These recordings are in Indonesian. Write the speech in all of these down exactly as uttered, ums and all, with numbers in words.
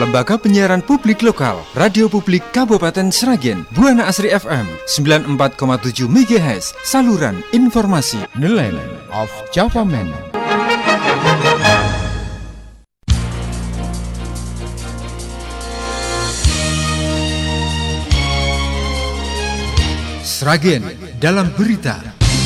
Lembaga Penyiaran Publik Lokal, Radio Publik Kabupaten Sragen, Buana Asri F M sembilan puluh empat koma tujuh megahertz, saluran informasi Nelayan of Java Man. Sragen dalam berita.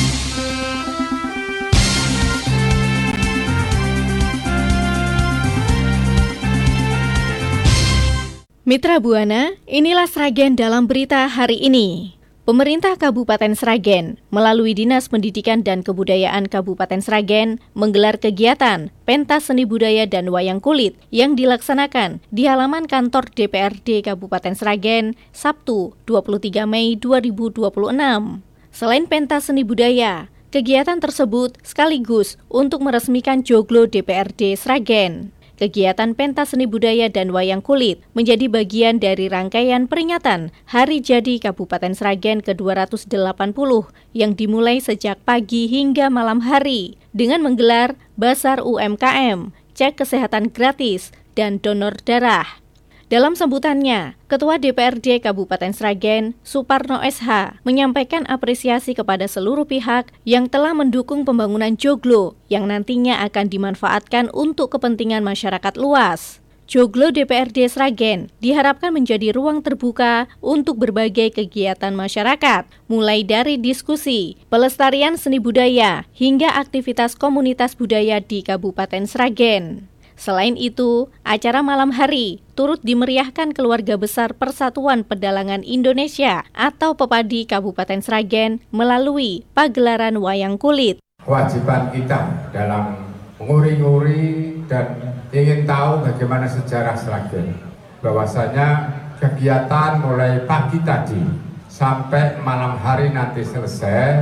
Mitra Buana, inilah Sragen dalam berita hari ini. Pemerintah Kabupaten Sragen melalui Dinas Pendidikan dan Kebudayaan Kabupaten Sragen menggelar kegiatan Pentas Seni Budaya dan Wayang Kulit yang dilaksanakan di halaman kantor D P R D Kabupaten Sragen Sabtu dua puluh tiga Mei dua ribu dua puluh enam. Selain pentas seni budaya, kegiatan tersebut sekaligus untuk meresmikan Joglo D P R D Sragen. Kegiatan pentas seni budaya dan wayang kulit menjadi bagian dari rangkaian peringatan Hari Jadi Kabupaten Sragen ke dua ratus delapan puluh yang dimulai sejak pagi hingga malam hari dengan menggelar Basar U M K M, cek kesehatan gratis, dan donor darah. Dalam sambutannya, Ketua D P R D Kabupaten Sragen, Suparno S H, menyampaikan apresiasi kepada seluruh pihak yang telah mendukung pembangunan Joglo yang nantinya akan dimanfaatkan untuk kepentingan masyarakat luas. Joglo D P R D Sragen diharapkan menjadi ruang terbuka untuk berbagai kegiatan masyarakat, mulai dari diskusi, pelestarian seni budaya, hingga aktivitas komunitas budaya di Kabupaten Sragen. Selain itu, acara malam hari turut dimeriahkan keluarga besar Persatuan Pedalangan Indonesia atau Pepadi Kabupaten Sragen melalui pagelaran wayang kulit. Kewajiban kita dalam menguri-nguri dan ingin tahu bagaimana sejarah Sragen, bahwasanya kegiatan mulai pagi tadi sampai malam hari nanti selesai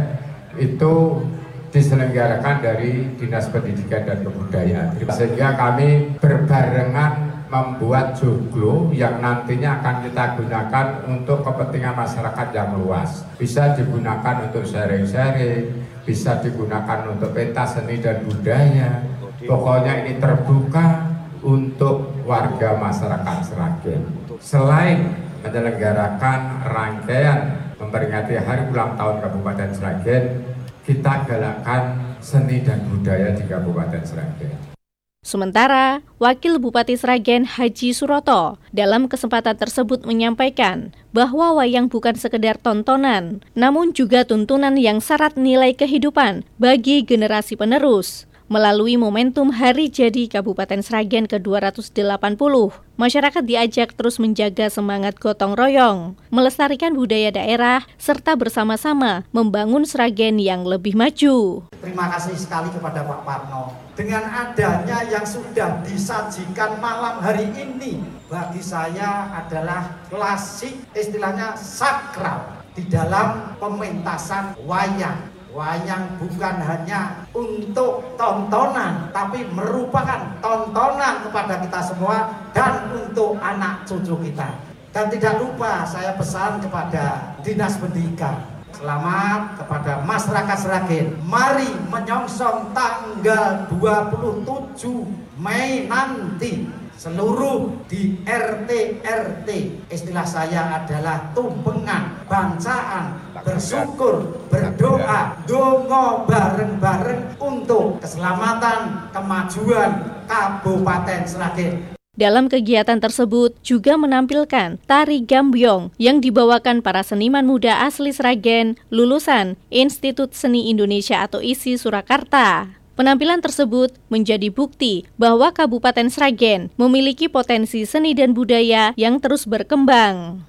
itu diselenggarakan dari Dinas Pendidikan dan Kebudayaan, sehingga kami berbarengan membuat joglo yang nantinya akan kita gunakan untuk kepentingan masyarakat yang luas. Bisa digunakan untuk sharing-sharing, bisa digunakan untuk pentas seni dan budaya. Pokoknya ini terbuka untuk warga masyarakat Sragen. Selain menyelenggarakan rangkaian memperingati Hari Ulang Tahun Kabupaten Sragen, kita galakkan seni dan budaya di Kabupaten Sragen. Sementara, Wakil Bupati Sragen Haji Suroto dalam kesempatan tersebut menyampaikan bahwa wayang bukan sekedar tontonan, namun juga tuntunan yang syarat nilai kehidupan bagi generasi penerus. Melalui momentum Hari Jadi Kabupaten Sragen ke dua ratus delapan puluh, masyarakat diajak terus menjaga semangat gotong royong, melestarikan budaya daerah, serta bersama-sama membangun Sragen yang lebih maju. Terima kasih sekali kepada Pak Parno. Dengan adanya yang sudah disajikan malam hari ini, bagi saya adalah klasik, istilahnya sakral di dalam pementasan wayang. Wayang bukan hanya untuk tontonan, tapi merupakan tontonan kepada kita semua dan untuk anak cucu kita. Dan tidak lupa saya pesan kepada Dinas Pendidikan, selamat kepada masyarakat Sragen. Mari menyongsong tanggal dua puluh tujuh Mei nanti seluruh di R T R T, istilah saya adalah tumpengan, bancaan, bersyukur, berdoa, dongo bareng-bareng untuk keselamatan, kemajuan Kabupaten Sragen. Dalam kegiatan tersebut juga menampilkan tari gambyong yang dibawakan para seniman muda asli Sragen lulusan Institut Seni Indonesia atau I S I Surakarta. Penampilan tersebut menjadi bukti bahwa Kabupaten Sragen memiliki potensi seni dan budaya yang terus berkembang.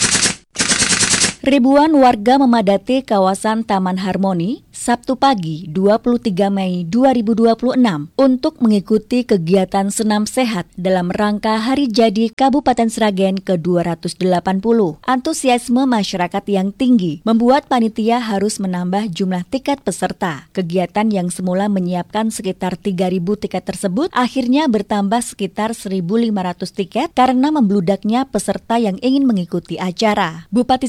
Ribuan warga memadati kawasan Taman Harmoni Sabtu pagi dua puluh tiga Mei dua ribu dua puluh enam untuk mengikuti kegiatan senam sehat dalam rangka Hari Jadi Kabupaten Sragen ke dua ratus delapan puluh. Antusiasme masyarakat yang tinggi membuat panitia harus menambah jumlah tiket peserta. Kegiatan yang semula menyiapkan sekitar tiga ribu tiket tersebut akhirnya bertambah sekitar seribu lima ratus tiket karena membludaknya peserta yang ingin mengikuti acara. Bupati Sragen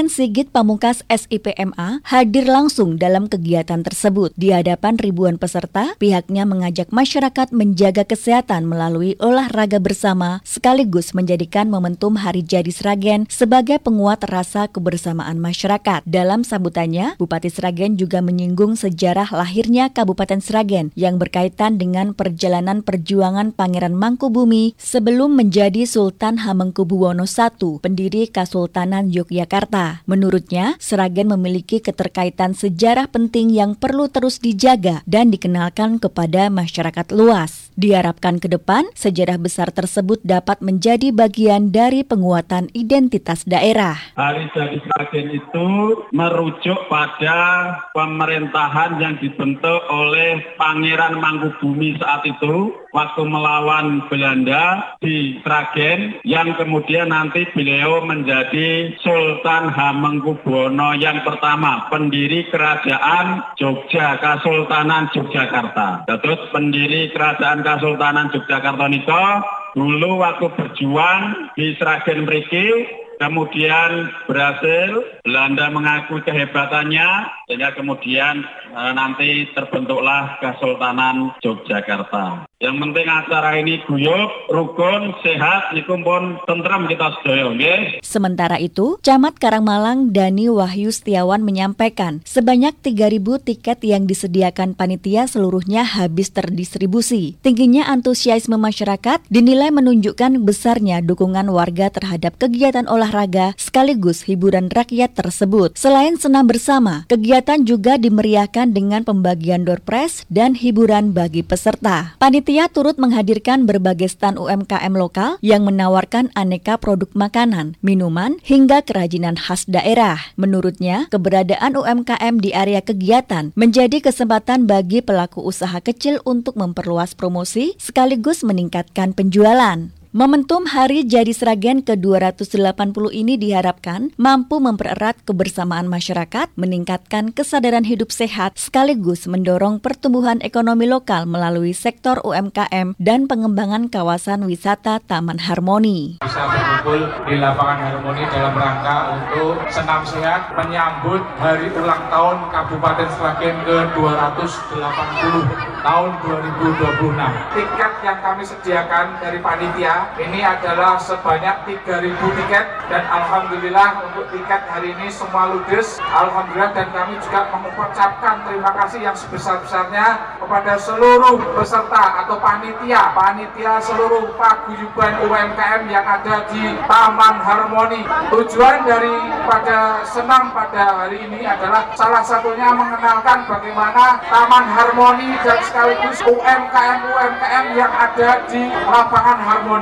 Presiden Sigit Pamungkas S I P M A hadir langsung dalam kegiatan tersebut. Di hadapan ribuan peserta, pihaknya mengajak masyarakat menjaga kesehatan melalui olahraga bersama, sekaligus menjadikan momentum Hari Jadi Sragen sebagai penguat rasa kebersamaan masyarakat. Dalam sambutannya, Bupati Sragen juga menyinggung sejarah lahirnya Kabupaten Sragen yang berkaitan dengan perjalanan perjuangan Pangeran Mangkubumi sebelum menjadi Sultan Hamengkubuwono satu, pendiri Kasultanan Yogyakarta. Menurutnya, Sragen memiliki keterkaitan sejarah penting yang perlu terus dijaga dan dikenalkan kepada masyarakat luas. Diharapkan ke depan, sejarah besar tersebut dapat menjadi bagian dari penguatan identitas daerah. Hari Jadi Sragen itu merujuk pada pemerintahan yang dibentuk oleh Pangeran Mangkubumi saat itu waktu melawan Belanda di Sragen, yang kemudian nanti beliau menjadi Sultan Hamengkubuwono yang pertama, pendiri kerajaan Jogja, Kasultanan Yogyakarta. Terus pendiri kerajaan Kasultanan Yogyakarta niko dulu waktu berjuang di Sragen mriki, kemudian berhasil, Belanda mengakui kehebatannya, sehingga kemudian e, nanti terbentuklah Kesultanan Yogyakarta. Yang penting acara ini guyub, rukun, sehat, niku pun tentrem kita sedaya, nggih. Sementara itu, Camat Karangmalang Dani Wahyu Setiawan menyampaikan, sebanyak tiga ribu tiket yang disediakan panitia seluruhnya habis terdistribusi. Tingginya antusiasme masyarakat dinilai menunjukkan besarnya dukungan warga terhadap kegiatan olahraga sekaligus hiburan rakyat tersebut. Selain senam bersama, kegiatan juga dimeriahkan dengan pembagian door prize dan hiburan bagi peserta. Panitia turut menghadirkan berbagai stand U M K M lokal yang menawarkan aneka produk makanan, minuman, hingga kerajinan khas daerah. Menurutnya, keberadaan U M K M di area kegiatan menjadi kesempatan bagi pelaku usaha kecil untuk memperluas promosi sekaligus meningkatkan penjualan. Momentum Hari Jadi Sragen ke dua ratus delapan puluh ini diharapkan mampu mempererat kebersamaan masyarakat, meningkatkan kesadaran hidup sehat, sekaligus mendorong pertumbuhan ekonomi lokal melalui sektor U M K M dan pengembangan kawasan wisata Taman Harmoni. Bisa berkumpul di lapangan Harmoni dalam rangka untuk senam sehat menyambut hari ulang tahun Kabupaten Sragen ke dua ratus delapan puluh tahun dua ribu dua puluh enam. Tiket yang kami sediakan dari panitia ini adalah sebanyak tiga ribu tiket, dan alhamdulillah untuk tiket hari ini semua ludes. Alhamdulillah, dan kami juga mengucapkan terima kasih yang sebesar-besarnya kepada seluruh peserta atau panitia, panitia seluruh paguyuban U M K M yang ada di Taman Harmoni. Tujuan daripada senam pada hari ini adalah salah satunya mengenalkan bagaimana Taman Harmoni dan sekaligus U M K M-U M K M yang ada di lapangan Harmoni.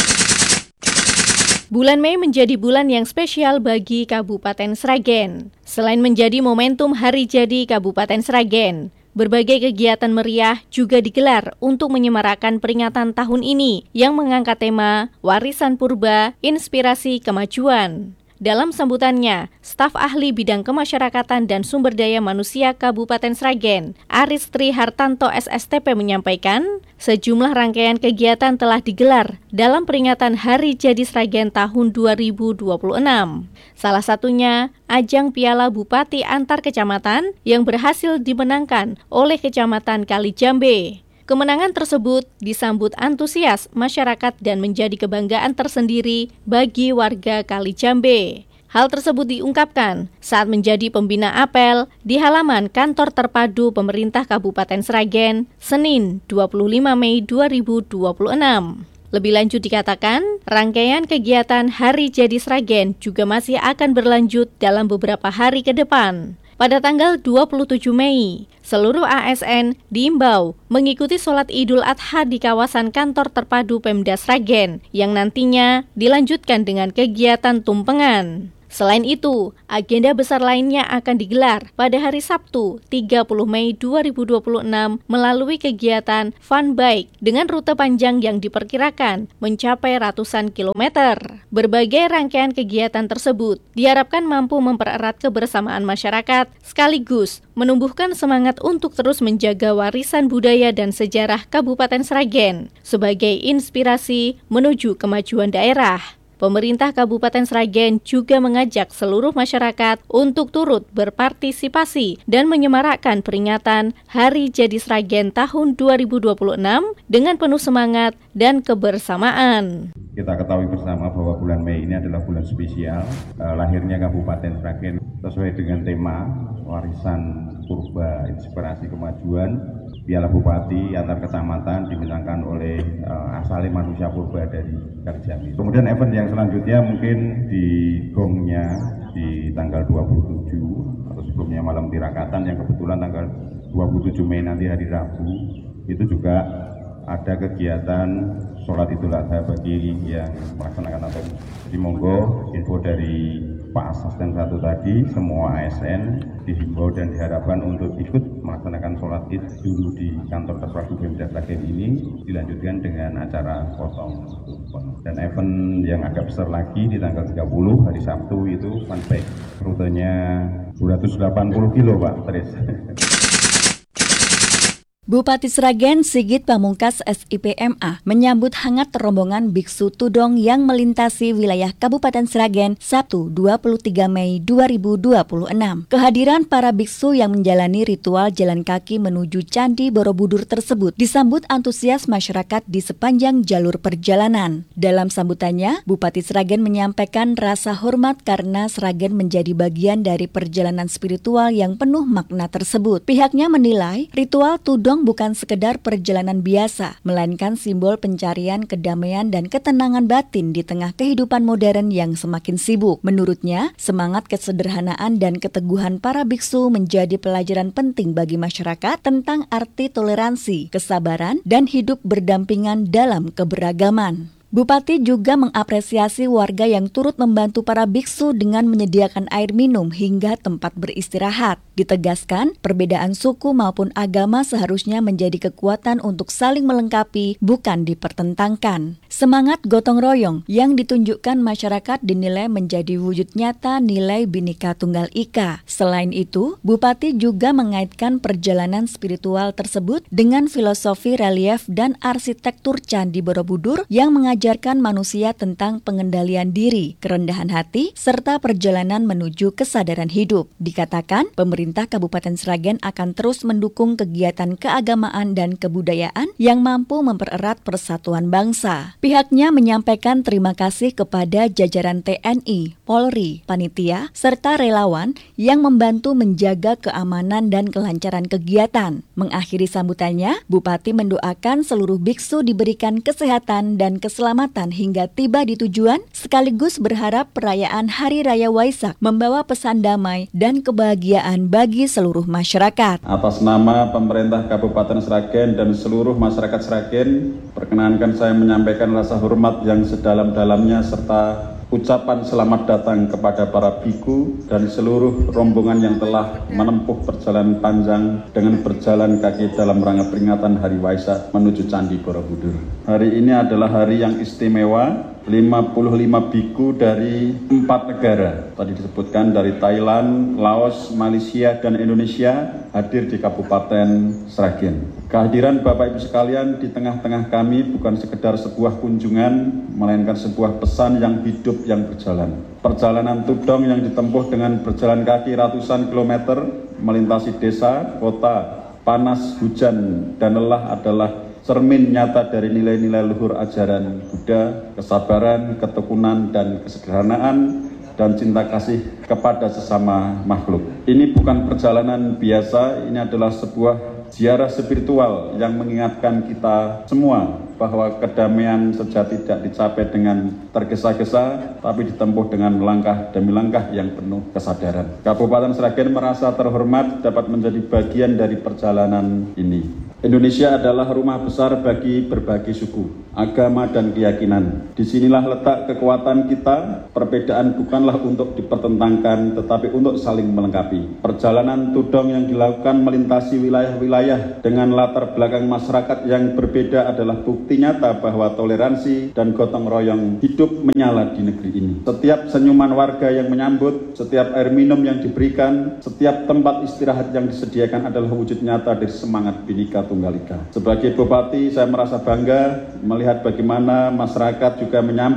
Bulan Mei menjadi bulan yang spesial bagi Kabupaten Sragen. Selain menjadi momentum Hari Jadi Kabupaten Sragen, berbagai kegiatan meriah juga digelar untuk menyemarakan peringatan tahun ini yang mengangkat tema Warisan Purba, Inspirasi Kemajuan. Dalam sambutannya, staf ahli bidang kemasyarakatan dan sumber daya manusia Kabupaten Sragen, Aris Tri Hartanto S S T P menyampaikan, sejumlah rangkaian kegiatan telah digelar dalam peringatan Hari Jadi Sragen tahun dua ribu dua puluh enam. Salah satunya, ajang Piala Bupati Antar Kecamatan yang berhasil dimenangkan oleh Kecamatan Kalijambe. Kemenangan tersebut disambut antusias masyarakat dan menjadi kebanggaan tersendiri bagi warga Kalijambe. Hal tersebut diungkapkan saat menjadi pembina apel di halaman kantor terpadu pemerintah Kabupaten Sragen, Senin dua puluh lima Mei dua ribu dua puluh enam. Lebih lanjut dikatakan, rangkaian kegiatan Hari Jadi Sragen juga masih akan berlanjut dalam beberapa hari ke depan. Pada tanggal dua puluh tujuh Mei, seluruh A S N diimbau mengikuti sholat Idul Adha di kawasan kantor terpadu Pemda Sragen yang nantinya dilanjutkan dengan kegiatan tumpengan. Selain itu, agenda besar lainnya akan digelar pada hari Sabtu tiga puluh Mei dua ribu dua puluh enam melalui kegiatan Fun Bike dengan rute panjang yang diperkirakan mencapai ratusan kilometer. Berbagai rangkaian kegiatan tersebut diharapkan mampu mempererat kebersamaan masyarakat sekaligus menumbuhkan semangat untuk terus menjaga warisan budaya dan sejarah Kabupaten Sragen sebagai inspirasi menuju kemajuan daerah. Pemerintah Kabupaten Sragen juga mengajak seluruh masyarakat untuk turut berpartisipasi dan menyemarakkan peringatan Hari Jadi Sragen tahun dua ribu dua puluh enam dengan penuh semangat dan kebersamaan. Kita ketahui bersama bahwa bulan Mei ini adalah bulan spesial eh, lahirnya Kabupaten Sragen sesuai dengan tema warisan purba inspirasi kemajuan. Piala Bupati antar kecamatan dimenangkan oleh uh, asali manusia purba dari Karjami. Kemudian event yang selanjutnya mungkin di gongnya di tanggal dua puluh tujuh atau sebelumnya malam tirakatan yang kebetulan tanggal dua puluh tujuh Mei nanti hari Rabu itu juga ada kegiatan sholat Idul Adha bagi yang melaksanakan atau di monggo info dari Pak Asisten satu tadi, semua A S N dihimbau dan diharapkan untuk ikut melaksanakan sholat id dulu di kantor Terpadu Pemda Sragen ini, dilanjutkan dengan acara potong kupon. Dan event yang agak besar lagi di tanggal tiga puluh hari Sabtu itu fun pack, rutenya dua ratus delapan puluh kilo Pak Tris. Bupati Sragen Sigit Pamungkas S I P M A menyambut hangat rombongan biksu Tudong yang melintasi wilayah Kabupaten Sragen Sabtu dua puluh tiga Mei dua ribu dua puluh enam. Kehadiran para biksu yang menjalani ritual jalan kaki menuju Candi Borobudur tersebut disambut antusias masyarakat di sepanjang jalur perjalanan. Dalam sambutannya, Bupati Sragen menyampaikan rasa hormat karena Sragen menjadi bagian dari perjalanan spiritual yang penuh makna tersebut. Pihaknya menilai ritual Tudong bukan sekedar perjalanan biasa, melainkan simbol pencarian kedamaian dan ketenangan batin di tengah kehidupan modern yang semakin sibuk. Menurutnya, semangat kesederhanaan dan keteguhan para biksu menjadi pelajaran penting bagi masyarakat tentang arti toleransi, kesabaran, dan hidup berdampingan dalam keberagaman. Bupati juga mengapresiasi warga yang turut membantu para biksu dengan menyediakan air minum hingga tempat beristirahat. Ditegaskan, perbedaan suku maupun agama seharusnya menjadi kekuatan untuk saling melengkapi, bukan dipertentangkan. Semangat gotong royong yang ditunjukkan masyarakat dinilai menjadi wujud nyata nilai Bhinneka Tunggal Ika. Selain itu, Bupati juga mengaitkan perjalanan spiritual tersebut dengan filosofi relief dan arsitektur Candi Borobudur yang mengajarkan mengajarkan manusia tentang pengendalian diri, kerendahan hati, serta perjalanan menuju kesadaran hidup. Dikatakan, pemerintah Kabupaten Sragen akan terus mendukung kegiatan keagamaan dan kebudayaan yang mampu mempererat persatuan bangsa. Pihaknya menyampaikan terima kasih kepada jajaran T N I, Polri, panitia, serta relawan yang membantu menjaga keamanan dan kelancaran kegiatan. Mengakhiri sambutannya, Bupati mendoakan seluruh biksu diberikan kesehatan dan keselamatan keselamatan hingga tiba di tujuan, sekaligus berharap perayaan Hari Raya Waisak membawa pesan damai dan kebahagiaan bagi seluruh masyarakat. Atas nama pemerintah Kabupaten Sragen dan seluruh masyarakat Sragen, perkenankan saya menyampaikan rasa hormat yang sedalam-dalamnya serta ucapan selamat datang kepada para biku dan seluruh rombongan yang telah menempuh perjalanan panjang dengan berjalan kaki dalam rangka peringatan Hari Waisak menuju Candi Borobudur. Hari ini adalah hari yang istimewa. lima puluh lima biku dari empat negara, tadi disebutkan dari Thailand, Laos, Malaysia, dan Indonesia hadir di Kabupaten Sragen. Kehadiran Bapak Ibu sekalian di tengah-tengah kami bukan sekedar sebuah kunjungan, melainkan sebuah pesan yang hidup yang berjalan. Perjalanan Tudong yang ditempuh dengan berjalan kaki ratusan kilometer, melintasi desa, kota, panas, hujan, dan lelah adalah cermin nyata dari nilai-nilai luhur ajaran Buddha, kesabaran, ketekunan, dan kesederhanaan, dan cinta kasih kepada sesama makhluk. Ini bukan perjalanan biasa, ini adalah sebuah ziarah spiritual yang mengingatkan kita semua bahwa kedamaian sejati tidak dicapai dengan tergesa-gesa, tapi ditempuh dengan langkah demi langkah yang penuh kesadaran. Kabupaten Sragen merasa terhormat dapat menjadi bagian dari perjalanan ini. Indonesia adalah rumah besar bagi berbagai suku, agama, dan keyakinan. Disinilah letak kekuatan kita. Perbedaan bukanlah untuk dipertentangkan, tetapi untuk saling melengkapi. Perjalanan Tudong yang dilakukan melintasi wilayah-wilayah dengan latar belakang masyarakat yang berbeda adalah bukti nyata bahwa toleransi dan gotong royong hidup menyala di negeri ini. Setiap senyuman warga yang menyambut, setiap air minum yang diberikan, setiap tempat istirahat yang disediakan adalah wujud nyata dari semangat Bhinneka Tunggal Ika. Sebagai Bupati, saya merasa bangga melihat bagaimana masyarakat juga menyambut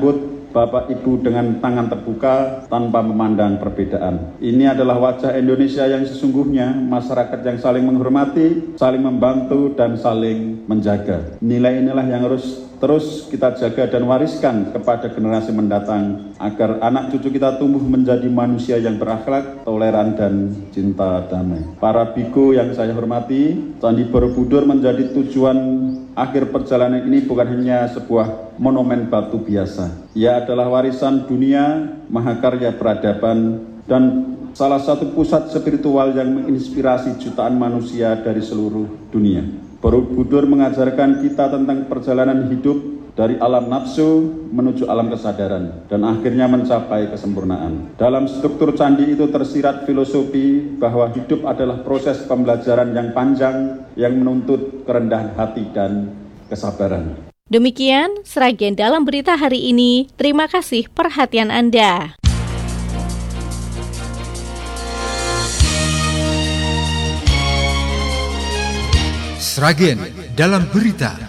Bapak Ibu dengan tangan terbuka tanpa memandang perbedaan. Ini adalah wajah Indonesia yang sesungguhnya, masyarakat yang saling menghormati, saling membantu, dan saling menjaga. Nilai inilah yang harus terus kita jaga dan wariskan kepada generasi mendatang agar anak cucu kita tumbuh menjadi manusia yang berakhlak, toleran, dan cinta damai. Para biku yang saya hormati, Candi Borobudur menjadi tujuan akhir perjalanan ini bukan hanya sebuah monumen batu biasa. Ia adalah warisan dunia, mahakarya peradaban, dan salah satu pusat spiritual yang menginspirasi jutaan manusia dari seluruh dunia. Borobudur mengajarkan kita tentang perjalanan hidup dari alam nafsu menuju alam kesadaran dan akhirnya mencapai kesempurnaan. Dalam struktur candi itu tersirat filosofi bahwa hidup adalah proses pembelajaran yang panjang yang menuntut kerendahan hati dan kesabaran. Demikian Sragen dalam berita hari ini. Terima kasih perhatian Anda. Sragen dalam berita.